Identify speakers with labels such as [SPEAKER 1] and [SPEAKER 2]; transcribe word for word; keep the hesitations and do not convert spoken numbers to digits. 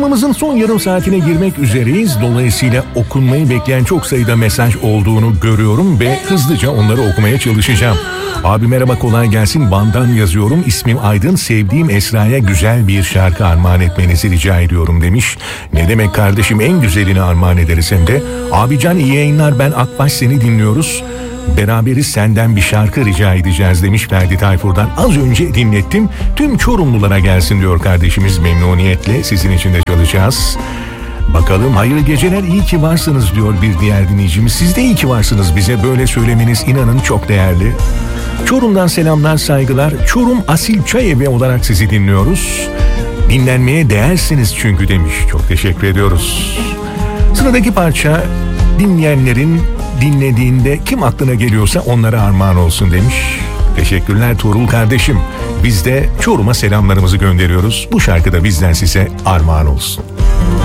[SPEAKER 1] Programımızın son yarım saatine girmek üzereyiz. Dolayısıyla okunmayı bekleyen çok sayıda mesaj olduğunu görüyorum ve hızlıca onları okumaya çalışacağım. Abi merhaba, kolay gelsin. Van'dan yazıyorum. İsmim Aydın. Sevdiğim Esra'ya güzel bir şarkı armağan etmenizi rica ediyorum demiş. Ne demek kardeşim, en güzelini armağan ederiz hem de. Abican iyi yayınlar, ben Akbaş, seni dinliyoruz. Beraberiz, senden bir şarkı rica edeceğiz demiş Ferdi Tayfur'dan. Az önce dinlettim. Tüm Çorumlulara gelsin diyor kardeşimiz, memnuniyetle sizin için de çalacağız. Bakalım, hayırlı geceler, iyi ki varsınız diyor bir diğer dinleyicimiz. Siz de iyi ki varsınız, bize böyle söylemeniz inanın çok değerli. Çorum'dan selamlar, saygılar. Çorum Asil Çay Evi olarak sizi dinliyoruz. Dinlenmeye değersiniz çünkü demiş. Çok teşekkür ediyoruz. Sıradaki parça dinleyenlerin dinlediğinde kim aklına geliyorsa onlara armağan olsun demiş. Teşekkürler Tuğrul kardeşim. Biz de Çorum'a selamlarımızı gönderiyoruz. Bu şarkı da bizden size armağan olsun.